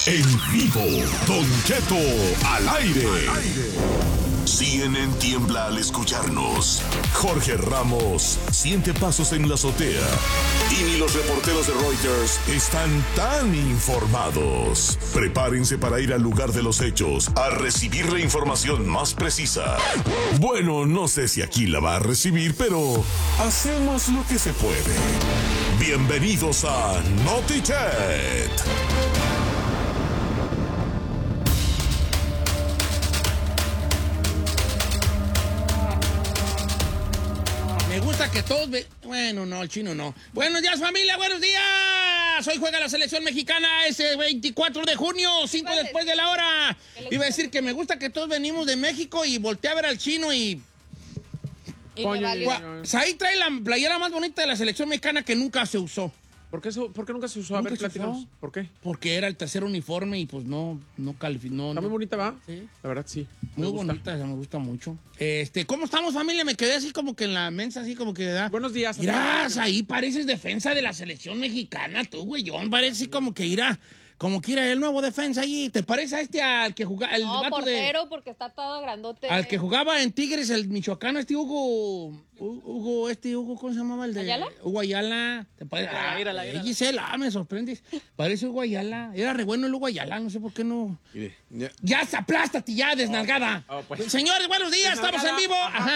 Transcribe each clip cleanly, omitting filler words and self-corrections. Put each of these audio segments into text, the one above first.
En vivo, Don Cheto al aire. CNN tiembla al escucharnos. Jorge Ramos siente pasos en la azotea. Y ni los reporteros de Reuters están tan informados. Prepárense para ir al lugar de los hechos a recibir la información más precisa. Bueno, no sé si aquí la va a recibir, pero hacemos lo que se puede. Bienvenidos a Notichet. Me gusta que todos Bueno, no, el chino no. Buenos días, familia, buenos días. Hoy juega la selección mexicana ese 24 de junio, 5 después de la hora. Iba a decir que me gusta que todos venimos de México y volteé a ver al chino y ahí trae la playera más bonita de la selección mexicana que nunca se usó. ¿Por qué nunca se usó? A ver, platícanos. ¿Por qué? Porque era el tercer uniforme y pues no calificó. ¿Está muy bonita, va? Sí. La verdad, sí. Muy bonita, me gusta mucho. ¿Cómo estamos, familia? Me quedé así como que en la mensa, así como que da. Buenos días. Mirá, ahí pareces defensa de la selección mexicana, tú, güeyón. Parece como que irá el nuevo defensa ahí. ¿Te parece a al que jugaba? No, portero, porque está todo grandote. Al que jugaba en Tigres, el michoacano, Hugo, ¿cómo se llamaba? El de ¿Ayala? Hugo Ayala. ¿Te parece? Mírala. Gisela, me sorprendes. Parece Hugo Ayala. Era re bueno el Hugo Ayala, no sé por qué no. Ya se aplástate, ya, desnalgada. Pues. Señores, buenos días, Desnalgada. estamos en vivo.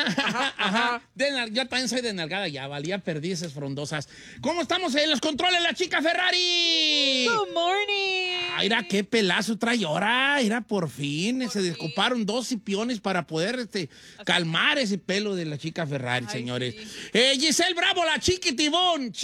Ajá. Yo también soy desnalgada, ya valía perdices frondosas. ¿Cómo estamos en los controles, la chica Ferrari? Good morning. Mira qué pelazo trae ahora. Mira, por fin se descoparon dos cipiones para poder calmar ese pelo de la chica Ferrari, señores. Sí. Giselle Bravo, la chiquitibón,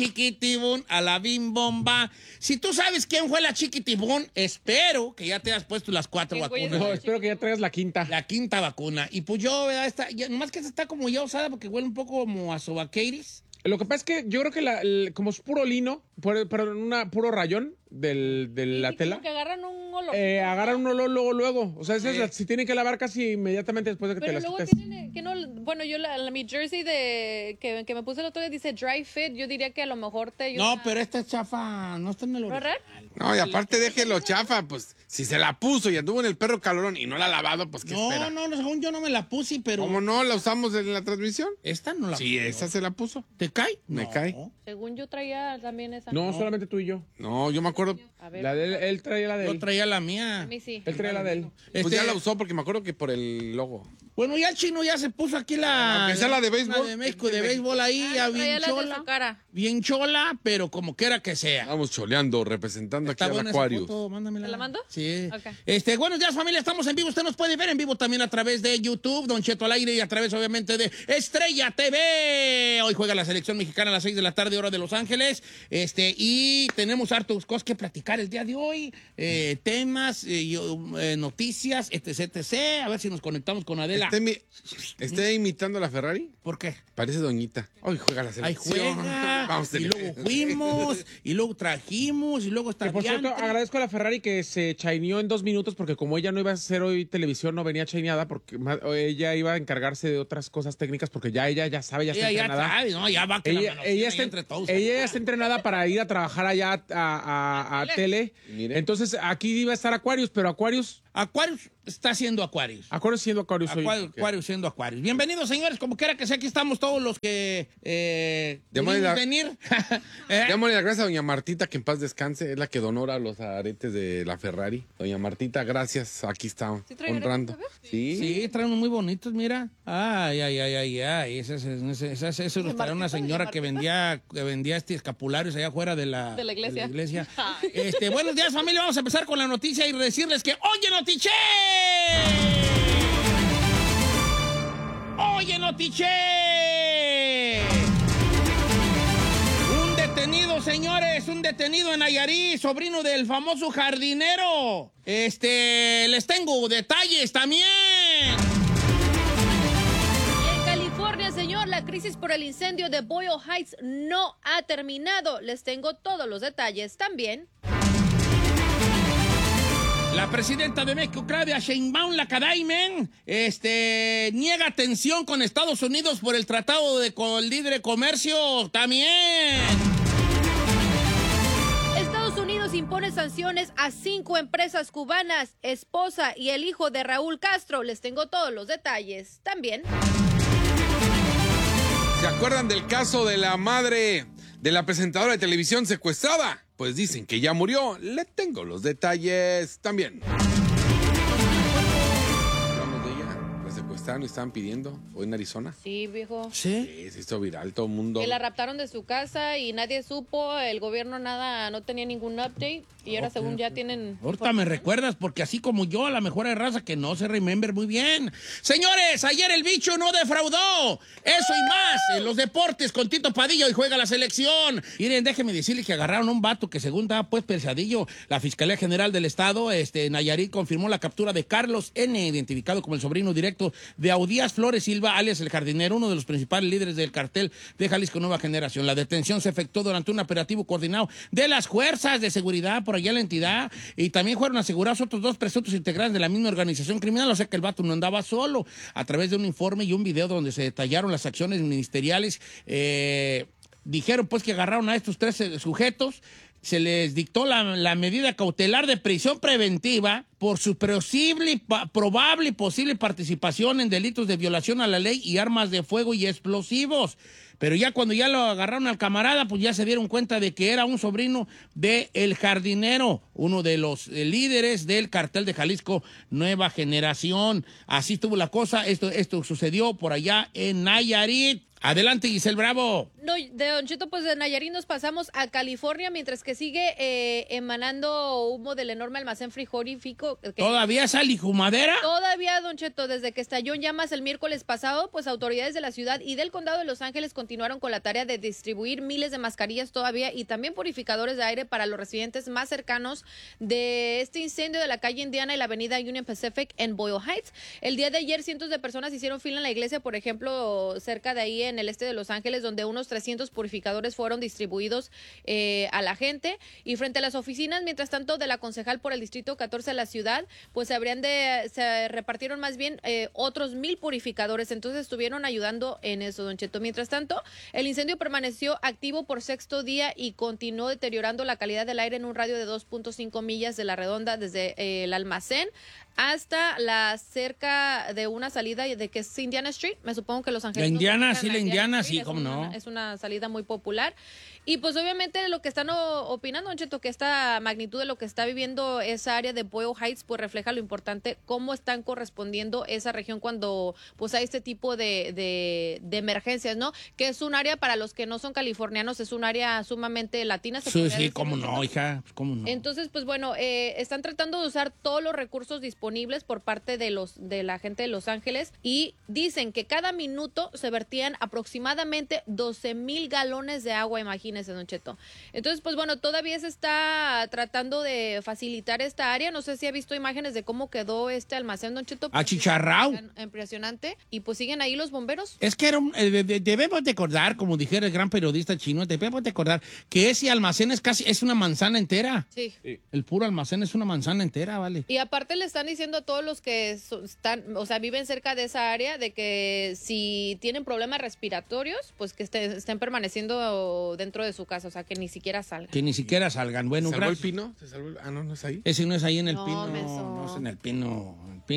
a la bimbomba. Si tú sabes quién fue la chiquitibón, espero que ya te hayas puesto las 4 vacunas. No, espero que ya traigas la quinta. La quinta vacuna. Y pues yo, ¿verdad? Nomás que esta está como ya usada porque huele un poco como a sobaqueiris. Lo que pasa es que yo creo que como es puro lino, puro rayón de la tela. Como que agarran un olor. Agarran un olor luego. O sea, si tienen que lavar casi inmediatamente después de que pero te las luego quites. tienen que no. Bueno, yo mi jersey que me puse el otro día dice dry fit. Yo diría que a lo mejor te ayuda. No, pero esta chafa no está en el original. No, y aparte déjelo chafa, pues si se la puso y anduvo en el perro calorón y no la ha lavado, pues ¿qué espera? No, según yo no me la puse, pero... ¿Cómo no? ¿La usamos en la transmisión? Esta no la Sí, esa se la puso. ¿Te cae? Me cae. Según yo traía también esa. No, solamente tú y yo. No, yo me acuerdo. A ver. La de él traía la de él. Yo traía la mía. A mí sí. Él traía la de él. Pues ya la usó porque me acuerdo que por el logo. Bueno, ya el chino ya se puso aquí la... Aunque sea la de béisbol. La de México, de béisbol ahí, ya bien traía la de chola. su cara. Bien chola, pero como quiera que sea. Vamos choleando, representando aquí Está al buena esa Aquarius. foto, mándamela. ¿Te la mando? Sí. Ok. Buenos días, familia, estamos en vivo. Usted nos puede ver en vivo también a través de YouTube, Don Cheto al aire, y a través, obviamente, de Estrella TV. Hoy juega la selección mexicana a las 6 de la tarde, hora de Los Ángeles. Y tenemos hartos cosas que platicar el día de hoy. Temas, noticias, etc. A ver si nos conectamos con Adela. ¿Está imitando a la Ferrari? ¿Por qué? Parece doñita. Hoy juega la Ahí selección. juega, Vamos a y tener- luego fuimos, y luego trajimos, y luego está Que por cierto, diantre. agradezco a la Ferrari que se chaineó en 2 minutos porque como ella no iba a hacer hoy televisión, no venía chaineada porque ella iba a encargarse de otras cosas técnicas porque ella ya sabe, ya está Ella ya entrenada. sabe, ¿no? Ya va que la Ella manosean está, ahí entre todos. ella ya está entrenada para ir a trabajar allá a tele. Mire. Entonces aquí iba a estar Aquarius, pero Aquarius está haciendo Aquarius. siendo Aquarius hoy. Aquarius siendo Aquarius. Bienvenidos, señores. Como quiera que sea, aquí estamos todos los que Démosle pudimos la- venir. Démosle las gracias a doña Martita, que en paz descanse. Es la que donó los aretes de la Ferrari. Doña Martita, gracias. Aquí está, ¿Sí trae honrando. aretes, Sí. Sí, traen unos muy bonitos, mira. Ay. Eso los trae una señora que vendía escapularios allá afuera de la iglesia. Buenos días, familia. Vamos a empezar con la noticia y decirles que ¡Oye, Notiche! ¡Oye, Notiche! Un detenido, señores, un detenido en Nayarit, sobrino del famoso jardinero. Les tengo detalles también. En California, señor, la crisis por el incendio de Boyle Heights no ha terminado. Les tengo todos los detalles también. La presidenta de México, Claudia Sheinbaum, la Cadaimen, niega tensión con Estados Unidos por el Tratado de Libre Comercio también. Estados Unidos impone sanciones a 5 empresas cubanas, esposa y el hijo de Raúl Castro. Les tengo todos los detalles también. ¿Se acuerdan del caso de la madre de la presentadora de televisión secuestrada? Pues dicen que ya murió. Le tengo los detalles también. Hablamos de ella. La secuestraron y estaban pidiendo hoy en Arizona. Sí, viejo. ¿Sí? Se hizo viral todo el mundo. Que la raptaron de su casa y nadie supo, el gobierno no tenía ningún update y ahora según ya tienen... Ahorita me recuerdas porque así como yo, a la mejor hay raza que no se remember muy bien. Señores, ayer el bicho no defraudó. Eso y más en los deportes con Tito Padilla y juega la selección. Miren, déjenme decirles que agarraron a un vato que según daba pues pesadillo. La Fiscalía General del Estado, Nayarit, confirmó la captura de Carlos N., identificado como el sobrino directo de Audías Flores Silva, alias el Jardinero, uno de los principales líderes del cartel de Jalisco Nueva Generación. La detención se efectuó durante un operativo coordinado de las fuerzas de seguridad por allá en la entidad y también fueron asegurados otros 2 presuntos integrantes de la misma organización criminal, o sea que el vato no andaba solo. A través de un informe y un video donde se detallaron las acciones ministeriales, dijeron pues que agarraron a estos 3 sujetos. Se les dictó la medida cautelar de prisión preventiva por su probable y posible participación en delitos de violación a la ley y armas de fuego y explosivos. Pero ya cuando ya lo agarraron al camarada, pues ya se dieron cuenta de que era un sobrino de El Jardinero, uno de los líderes del cartel de Jalisco Nueva Generación. Así estuvo la cosa. Esto sucedió por allá en Nayarit. Adelante, Giselle Bravo. No, de Don Cheto, pues de Nayarit nos pasamos a California, mientras que sigue emanando humo del enorme almacén frigorífico. ¿Todavía sale humadera? Todavía, Don Cheto, desde que estalló en llamas el miércoles pasado, pues autoridades de la ciudad y del condado de Los Ángeles continuaron con la tarea de distribuir miles de mascarillas todavía y también purificadores de aire para los residentes más cercanos de este incendio de la calle Indiana y la avenida Union Pacific en Boyle Heights. El día de ayer cientos de personas hicieron fila en la iglesia, por ejemplo, cerca de ahí en el este de Los Ángeles, donde unos 300 purificadores fueron distribuidos a la gente. Y frente a las oficinas, mientras tanto, de la concejal por el Distrito 14 de la ciudad, pues se repartieron más bien otros 1,000 purificadores. Entonces estuvieron ayudando en eso, Don Cheto. Mientras tanto, el incendio permaneció activo por 6º día y continuó deteriorando la calidad del aire en un radio de 2.5 millas de la redonda desde el almacén hasta la cerca de una salida de que es Indiana Street. Me supongo que Los Ángeles. La Indiana, sí, la Indiana, sí, cómo no. Es una salida muy popular. Y pues obviamente lo que están opinando, Don Cheto, que esta magnitud de lo que está viviendo esa área de Boyle Heights, pues refleja lo importante, cómo están correspondiendo esa región cuando pues hay este tipo de emergencias, ¿no? Que es un área, para los que no son californianos, es un área sumamente latina. Sí, cómo no, hija, cómo no. Entonces, pues bueno, están tratando de usar todos los recursos disponibles por parte de la gente de Los Ángeles y dicen que cada minuto se vertían aproximadamente 12,000 galones de agua, imagínense, Don Cheto. Entonces, pues bueno, todavía se está tratando de facilitar esta área. No sé si ha visto imágenes de cómo quedó este almacén, Don Cheto. Achicharrao. Impresionante. Y pues siguen ahí los bomberos. Es que debemos de acordar, como dijera el gran periodista chino, debemos de acordar que ese almacén es una manzana entera. Sí. El puro almacén es una manzana entera, ¿vale? Y aparte le están diciendo a todos los que viven cerca de esa área de que si tienen problemas respiratorios, pues que estén permaneciendo dentro de su casa, o sea, que ni siquiera salgan. Que ni siquiera salgan. Bueno, ¿Se salvó el Pino? No es ahí. Ese no es ahí en el No, Pino. menso. No es en el Pino.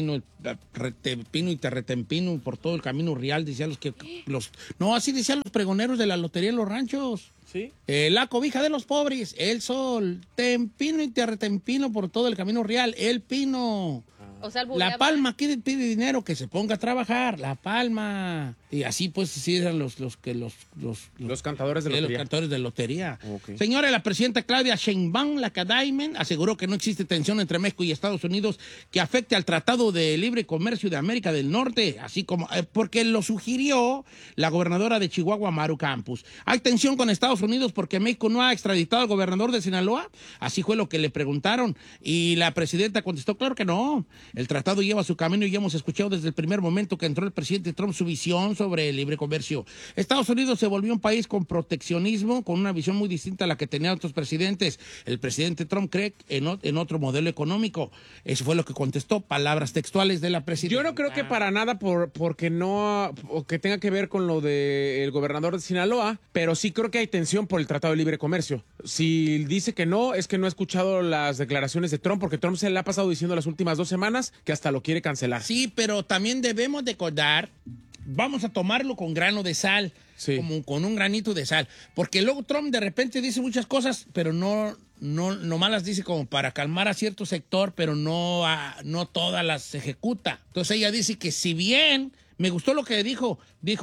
Pino y Terretempino, por todo el camino real, decían así decían los pregoneros de la lotería en los ranchos. ¿Sí? La cobija de los pobres, el sol, Tempino y Terretempino por todo el camino real, el Pino. O sea, La Palma pide dinero, que se ponga a trabajar, La Palma. Y así pues sí eran los cantadores de lotería. Los cantadores de lotería. Okay. Señora, la presidenta Claudia Sheinbaum Lacadaimen aseguró que no existe tensión entre México y Estados Unidos que afecte al Tratado de Libre Comercio de América del Norte, así como porque lo sugirió la gobernadora de Chihuahua, Maru Campos. ¿Hay tensión con Estados Unidos porque México no ha extraditado al gobernador de Sinaloa? Así fue lo que le preguntaron. Y la presidenta contestó, claro que no. El tratado lleva su camino y ya hemos escuchado desde el primer momento que entró el presidente Trump su visión sobre el libre comercio. Estados Unidos se volvió un país con proteccionismo, con una visión muy distinta a la que tenían otros presidentes. El presidente Trump cree en otro modelo económico. Eso fue lo que contestó, palabras textuales de la presidenta. Yo no creo que para nada porque no, o que tenga que ver con lo del gobernador de Sinaloa, pero sí creo que hay tensión por el Tratado de Libre Comercio. Si dice que no, es que no ha escuchado las declaraciones de Trump, porque Trump se le ha pasado diciendo las últimas 2 semanas que hasta lo quiere cancelar. Sí, pero también debemos recordar, vamos a tomarlo con grano de sal, Sí. como con un granito de sal, porque luego Trump de repente dice muchas cosas, pero nomás las dice como para calmar a cierto sector, pero no todas las ejecuta. Entonces ella dice que si bien, me gustó lo que dijo,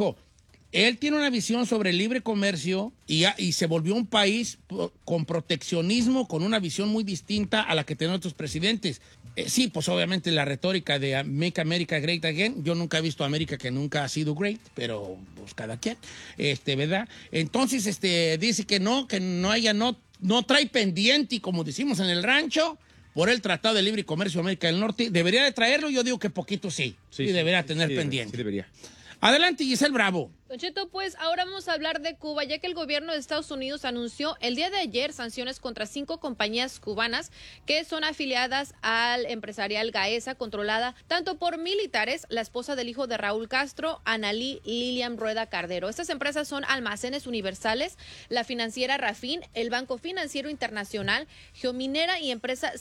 él tiene una visión sobre el libre comercio y se volvió un país con proteccionismo, con una visión muy distinta a la que tenían otros presidentes. Sí, pues obviamente la retórica de Make America Great Again. Yo nunca he visto a América que nunca ha sido great, pero pues cada quien, ¿verdad? Entonces, dice que no trae pendiente, y como decimos en el rancho, por el Tratado de Libre Comercio de América del Norte. ¿Debería de traerlo? Yo digo que poquito sí. Sí, debería tener pendiente. Sí, debería. Adelante, Giselle Bravo. Don Cheto, pues ahora vamos a hablar de Cuba, ya que el gobierno de Estados Unidos anunció el día de ayer sanciones contra 5 compañías cubanas que son afiliadas al empresarial Gaesa, controlada tanto por militares, la esposa del hijo de Raúl Castro, Analí Lilian Rueda Cardero. Estas empresas son Almacenes Universales, la financiera Rafin, el Banco Financiero Internacional, Geominera y empresa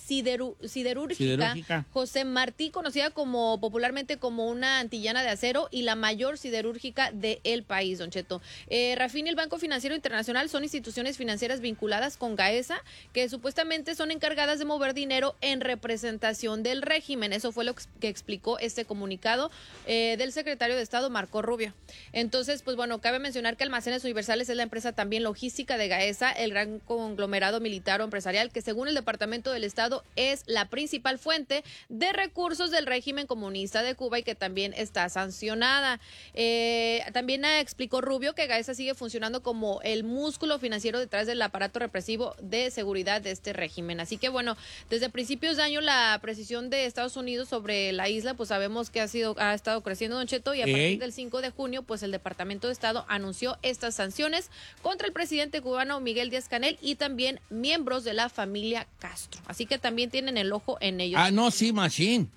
siderúrgica José Martí, conocida popularmente como una antillana de acero y la mayor siderúrgica del país, don Cheto. Rafin y el Banco Financiero Internacional son instituciones financieras vinculadas con Gaesa, que supuestamente son encargadas de mover dinero en representación del régimen. Eso fue lo que explicó este comunicado del secretario de Estado, Marco Rubio. Entonces, pues bueno, cabe mencionar que Almacenes Universales es la empresa también logística de Gaesa, el gran conglomerado militar o empresarial que según el Departamento del Estado es la principal fuente de recursos del régimen comunista de Cuba y que también está sancionada. También explicó Rubio que Gaesa sigue funcionando como el músculo financiero detrás del aparato represivo de seguridad de este régimen. Así que bueno, desde principios de año la precisión de Estados Unidos sobre la isla, pues sabemos que ha estado creciendo, don Cheto, y a partir del 5 de junio, pues el Departamento de Estado anunció estas sanciones contra el presidente cubano Miguel Díaz-Canel y también miembros de la familia Castro. Así que también tienen el ojo en ellos. No, sí, machín.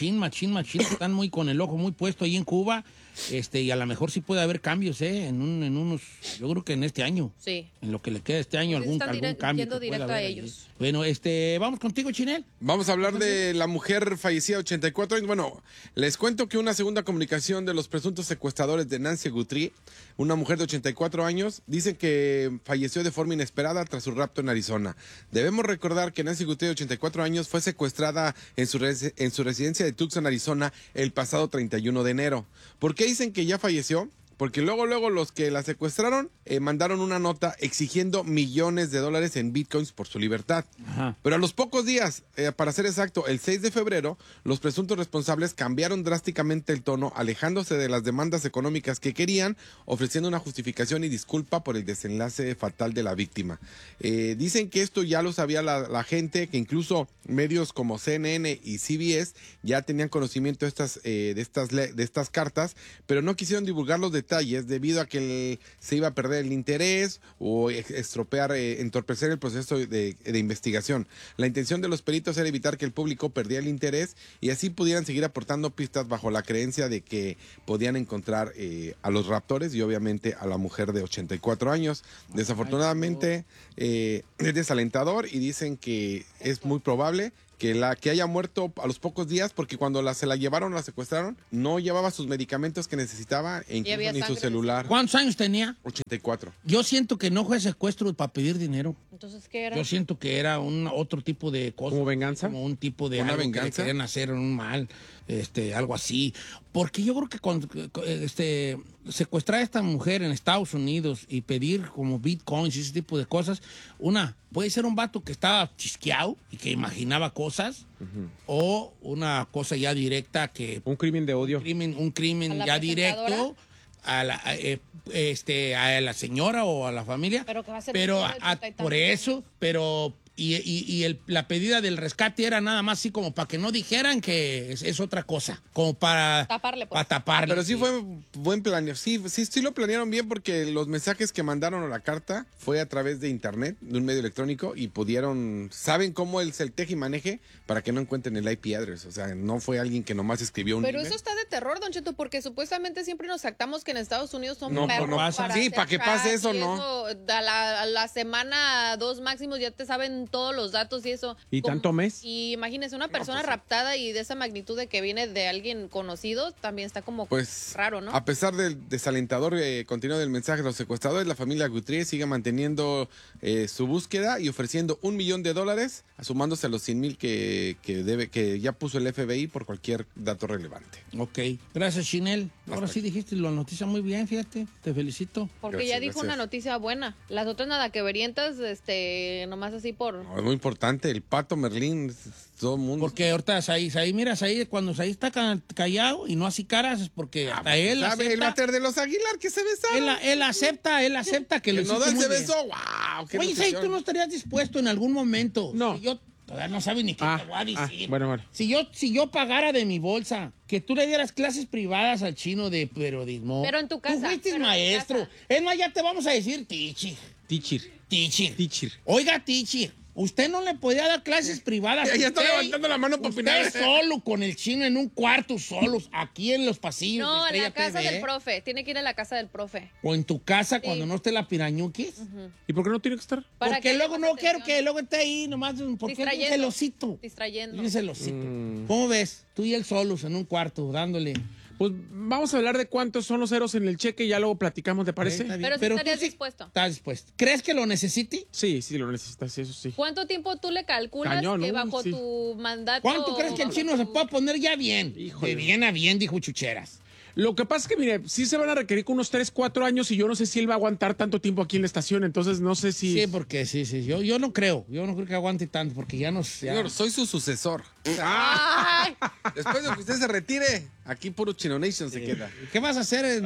Están muy con el ojo muy puesto ahí en Cuba. Y a lo mejor sí puede haber cambios, en unos, yo creo que en este año. Sí. En lo que le queda este año, algún cambio. Yendo directo a ellos. Bueno, vamos contigo, Chinel. Vamos a hablar de la mujer fallecida de 84 años. Bueno, les cuento que una segunda comunicación de los presuntos secuestradores de Nancy Guthrie, una mujer de 84 años, dice que falleció de forma inesperada tras su rapto en Arizona. Debemos recordar que Nancy Guthrie, de 84 años, fue secuestrada en su residencia de Tucson, Arizona, el pasado 31 de enero. ¿Por qué dicen que ya falleció? Porque luego los que la secuestraron mandaron una nota exigiendo millones de dólares en bitcoins por su libertad. Ajá. Pero a los pocos días, para ser exacto, el 6 de febrero, los presuntos responsables cambiaron drásticamente el tono, alejándose de las demandas económicas que querían, ofreciendo una justificación y disculpa por el desenlace fatal de la víctima. Dicen que esto ya lo sabía la gente, que incluso medios como CNN y CBS ya tenían conocimiento de estas cartas, pero no quisieron divulgar los detalles debido a que se iba a perder el interés o entorpecer el proceso de investigación. La intención de los peritos era evitar que el público perdiera el interés y así pudieran seguir aportando pistas bajo la creencia de que podían encontrar a los raptores y obviamente a la mujer de 84 años. Desafortunadamente es desalentador y dicen que es muy probable que haya muerto a los pocos días, porque cuando la secuestraron, no llevaba sus medicamentos que necesitaba e incluso ni su celular. ¿Cuántos años tenía? 84. Yo siento que no fue secuestro para pedir dinero. Entonces, ¿qué era? Yo siento que era otro tipo de cosa. ¿Como venganza? Como un tipo de ¿Una algo venganza? que le querían hacer un mal, algo así. Porque yo creo que secuestrar a esta mujer en Estados Unidos y pedir como bitcoins y ese tipo de cosas, puede ser un vato que estaba chisqueado y que imaginaba cosas, o una cosa ya directa que... Un crimen de odio. Un crimen ya directo a la señora o a la familia. Pero que va a ser por 80 y eso, pero la pedida del rescate era nada más así como para que no dijeran que es otra cosa, como para taparle. Pues. Para taparle. Pero sí fue buen planeo. Sí lo planearon bien porque los mensajes que mandaron a la carta fue a través de internet, de un medio electrónico, y saben cómo es el teje y maneje para que no encuentren el IP address. O sea, no fue alguien que nomás escribió un Pero email. eso está de terror, Don Cheto, porque supuestamente siempre nos jactamos que en Estados Unidos son No, perros no pasa. Sí, para que pase eso, y ¿no? A la semana 2 máximos ya te saben todos los datos y eso. ¿Y tanto mes? Y imagínese, una persona pues sí. raptada y de esa magnitud de que viene de alguien conocido, también está como Pues, raro, ¿no? a pesar del desalentador continuo del mensaje de los secuestradores, la familia Guthrie sigue manteniendo su búsqueda y ofreciendo $1 millón, sumándose a los 100,000 que ya puso el FBI por cualquier dato relevante. Ok. Gracias, Chinel. Ahora sí dijiste la noticia muy bien, fíjate. Te felicito. Porque Gracias, ya dijo gracias. una noticia buena. Las otras nada que verientas, nomás así por... No, es muy importante, el Pato Merlín, todo el mundo. Porque ahorita mira, cuando Saí está callado y no así caras, es porque hasta él ¿Sabe el acepta. váter de los Aguilar que se besaron? Él acepta que lo El hiciste Nodal muy se bien. besó, wow. qué Oye, Saí, ilusión. ¿tú no estarías dispuesto en algún momento? No. Si yo todavía no sabes ni qué te voy a decir. Bueno. Si yo pagara de mi bolsa que tú le dieras clases privadas al chino de periodismo. Pero en tu casa, Tú fuiste pero en tu maestro. casa. Es más, ya te vamos a decir Tichir. Teacher. Oiga, Tichir. Usted no le podía dar clases privadas. Ya está Usted- levantando la mano para opinar. Usted solo con el chino en un cuarto, solos, aquí en los pasillos. No, de en la Estrella casa TV, del profe. Tiene que ir a la casa del profe. O en tu casa cuando no esté la pirañuquis. ¿Y por qué no tiene que estar? Para Porque que luego haya no más quiero atención. que luego esté ahí nomás. Porque es Distrayendo. celosito. Distrayendo. Es celosito. ¿Cómo ves? Tú y él solos en un cuarto, dándole. Pues vamos a hablar de cuántos son los ceros en el cheque y ya luego platicamos, ¿te parece? Está bien. Pero sí tú estarías dispuesto. Estás dispuesto. ¿Crees que lo necesite? Sí, lo necesitas, eso sí. ¿Cuánto tiempo tú le calculas Cañón, que ¿no? bajo Sí. tu mandato... ¿Cuánto crees que el bajo chino se tu- pueda poner ya bien? Híjole. De bien a bien, dijo Chucheras. Lo que pasa es que, mire, sí se van a requerir con unos 3, 4 años y yo no sé si él va a aguantar tanto tiempo aquí en la estación, entonces no sé si... Sí, porque sí. Yo no creo que aguante tanto, porque ya no sé. Señor, soy su sucesor. Ay, Después de que usted se retire, aquí puro Chino Nation se queda. ¿Qué vas a hacer en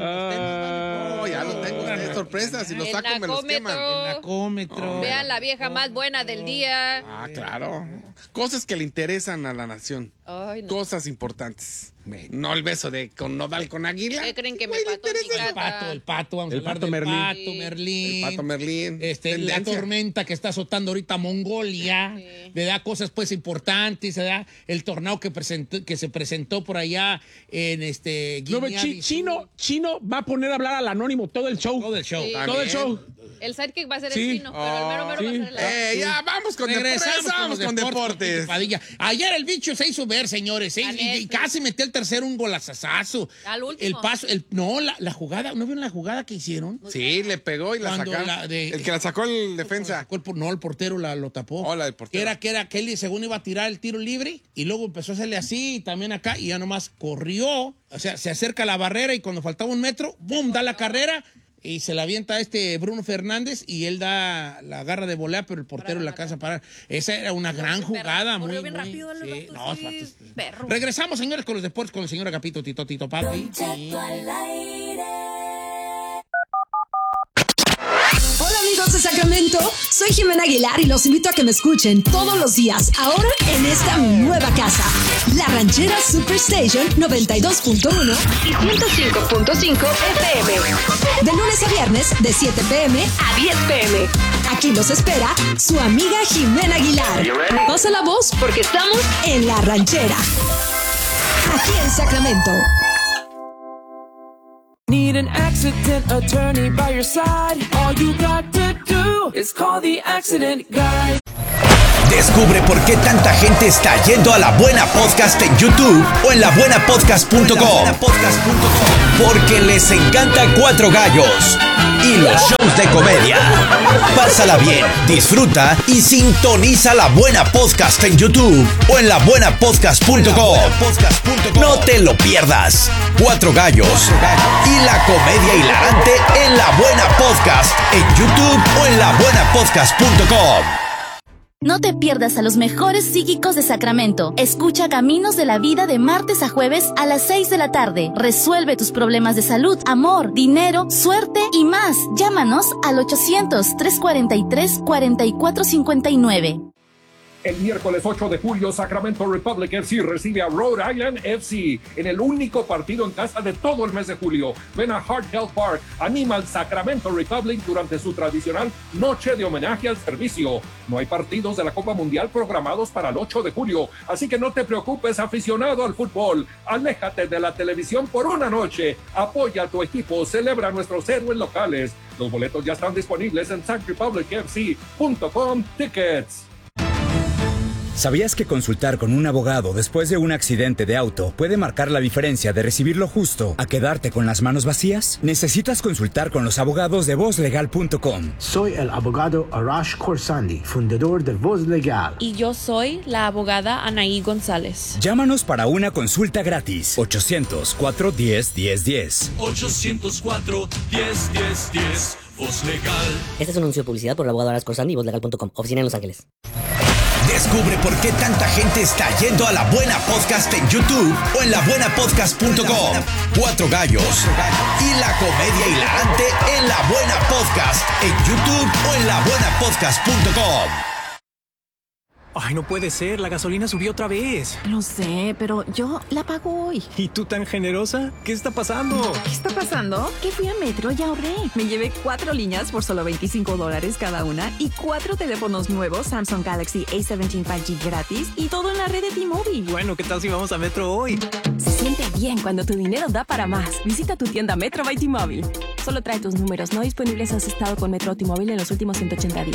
No, ya lo tengo, usted sorpresa. Si los El saco, me los queman. nacómetro. el nacómetro? vean la vieja más buena del día. Ah, claro. Cosas que le interesan a la nación. Ay, no. Cosas importantes. No el beso de con Nodal con Águila. ¿Qué creen que me Güey, le pató mi interesa. gata? El pato, vamos El a hablar pato del Merlín. pato Merlín. El Pato Merlín. La Tendencia. tormenta que está azotando ahorita Mongolia, Sí. le da cosas pues importantes, le da el tornado que se presentó por allá en No, Guinea Chino va a poner a hablar al anónimo todo el show. todo el show. Sí. Todo el show. El sidekick va a ser Sí. el chino, pero el mero va a ser el Ya, vamos con Regresamos con deportes. Padilla. Ayer el bicho se hizo ver, señores, La y neta. casi metió el tercero un golazazazo. Al último. El paso, la jugada, ¿no vieron la jugada que hicieron? Sí, le pegó y la Cuando sacaron. El que la sacó el defensa. El portero lo tapó. Oh, la del portero. Que era que él según iba a tirar el tiro libre y luego empezó a hacerle así y también acá y ya nomás corrió. O sea, se acerca a la barrera y cuando faltaba un metro, ¡bum!, da la carrera y se la avienta a Bruno Fernández y él la agarra de volea, pero el portero la alcanza a parar. Esa era una gran jugada. Corrió muy, bien muy- rápido el sí. vato, No, sí, es perro. Regresamos, señores, con los deportes con el señor Agapito Tito Papi. Sí. Hola amigos de Sacramento, soy Jimena Aguilar y los invito a que me escuchen todos los días, ahora en esta mi nueva casa, La Ranchera Superstation 92.1 y 105.5 FM. De lunes a viernes, de 7 p.m. a 10 p.m. Aquí los espera su amiga Jimena Aguilar. Pasa la voz porque estamos en La Ranchera, aquí en Sacramento. Need an accident attorney by your side. All you got to do is call the accident guy. Descubre por qué tanta gente está yendo a La Buena Podcast en YouTube o en labuenapodcast.com. Porque les encanta Cuatro Gallos y los shows de comedia. Pásala bien, disfruta y sintoniza La Buena Podcast en YouTube o en labuenapodcast.com. No te lo pierdas. Cuatro Gallos y la comedia hilarante en La Buena Podcast en YouTube o en labuenapodcast.com. No te pierdas a los mejores psíquicos de Sacramento. Escucha Caminos de la Vida de martes a jueves a las 6 de la tarde. Resuelve tus problemas de salud, amor, dinero, suerte y más. Llámanos al 800-343-4459. El miércoles 8 de julio, Sacramento Republic FC recibe a Rhode Island FC en el único partido en casa de todo el mes de julio. Ven a Hart Health Park, anima al Sacramento Republic durante su tradicional noche de homenaje al servicio. No hay partidos de la Copa Mundial programados para el 8 de julio, así que no te preocupes, aficionado al fútbol. Aléjate de la televisión por una noche. Apoya a tu equipo, celebra a nuestros héroes locales. Los boletos ya están disponibles en SacRepublicFC.com Tickets. ¿Sabías que consultar con un abogado después de un accidente de auto puede marcar la diferencia de recibir lo justo a quedarte con las manos vacías? Necesitas consultar con los abogados de VozLegal.com. Soy el abogado Arash Khorsandi, fundador de Voz Legal. Y yo soy la abogada Anaí González. Llámanos para una consulta gratis. 800-410-1010. 800-410-1010. Voz Legal. Este es un anuncio de publicidad por el abogado Arash Khorsandi y VozLegal.com. Oficina en Los Ángeles. Descubre por qué tanta gente está yendo a La Buena Podcast en YouTube o en labuenapodcast.com. Cuatro gallos y la comedia hilarante en La Buena Podcast en YouTube o en labuenapodcast.com. Ay, no puede ser, la gasolina subió otra vez. Lo sé, pero yo la pago hoy. ¿Y tú tan generosa? ¿Qué está pasando? ¿Qué está pasando? Que fui a Metro y ahorré. Me llevé 4 líneas por solo $25 cada una y 4 teléfonos nuevos Samsung Galaxy A17 5G gratis y todo en la red de T-Mobile. Bueno, ¿qué tal si vamos a Metro hoy? Se siente bien cuando tu dinero da para más. Visita tu tienda Metro by T-Mobile. Solo trae tus números no disponibles si has estado con Metro o T-Mobile en los últimos 180 días.